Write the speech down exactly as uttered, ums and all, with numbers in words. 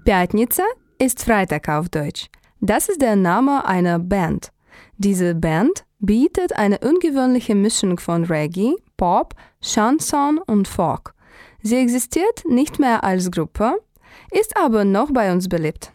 Пятница ist Freitag auf Deutsch. Das ist der Name einer Band. Diese Band bietet eine ungewöhnliche Mischung von Reggae, Pop, Chanson und Folk. Sie existiert nicht mehr als Gruppe, ist aber noch bei uns beliebt.